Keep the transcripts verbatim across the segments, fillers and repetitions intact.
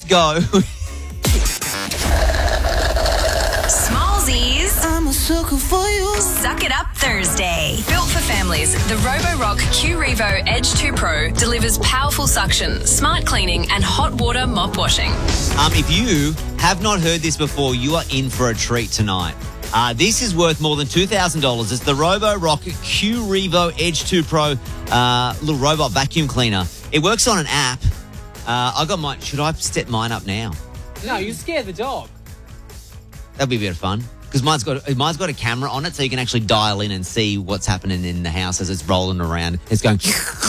go. Smallsies. I'm a sucker for you. Suck It Up Thursday. Built for families, the Roborock Q Revo Edge two Pro delivers powerful suction, smart cleaning and hot water mop washing. Um, if you have not heard this before, you are in for a treat tonight. Uh, this is worth more than two thousand dollars. It's the Roborock Q Revo Edge two Pro uh, little robot vacuum cleaner. It works on an app. Uh, I got mine. Should I set mine up now? No, you scare the dog. That'd be a bit of fun. Because mine's got mine's got a camera on it, so you can actually dial in and see what's happening in the house as it's rolling around. It's going.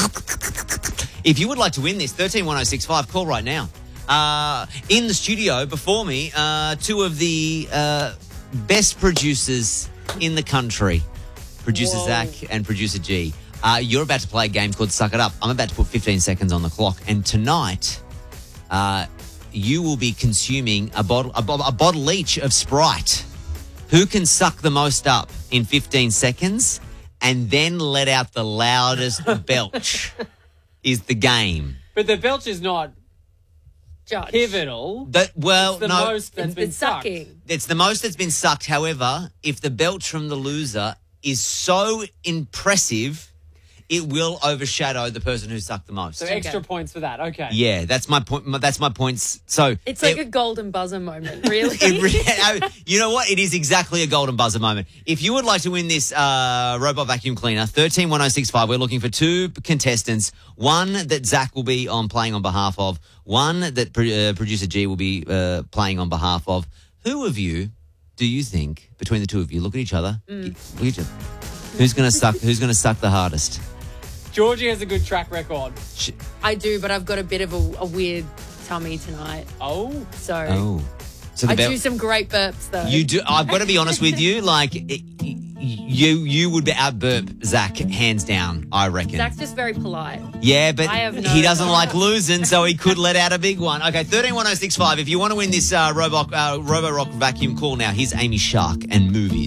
If you would like to win this, thirteen one oh six five, call right now. Uh, in the studio before me, uh, two of the uh, best producers in the country, producer Whoa. Zach and producer G. Uh, you're about to play a game called Suck It Up. I'm about to put fifteen seconds on the clock, and tonight, uh, you will be consuming a bottle a, bo- a bottle each of Sprite. Who can suck the most up in fifteen seconds and then let out the loudest belch is the game. But the belch is not Judge. pivotal. That, well, It's the no, most that's It's been the sucked. sucking. it's the most that's been sucked. However, if the belch from the loser is so impressive, it will overshadow the person who sucked the most. So extra points for that. Okay. Yeah, that's my point. That's my points. So It's like it- a golden buzzer moment, really. It re- you know what? It is exactly a golden buzzer moment. If you would like to win this uh, robot vacuum cleaner, thirteen one oh six five, we're looking for two contestants. One that Zach will be on playing on behalf of. One that pro- uh, producer G will be uh, playing on behalf of. Who of you do you think, between the two of you, look at each other, Mm. look at each other, who's going to suck? Who's going to suck the hardest? Georgie has a good track record. Sh- I do, but I've got a bit of a, a weird tummy tonight. Oh. So Oh, so the I bel- do some great burps, though. You do. I've got to be honest with you. Like, it, you you would out burp Zach hands down. I reckon. Zach's just very polite. Yeah, but I have no he doesn't idea. like losing, so he could let out a big one. Okay, thirteen one oh six five. If you want to win this uh, Robo uh, Roborock vacuum, call now. Here's Amy Shark and Movies.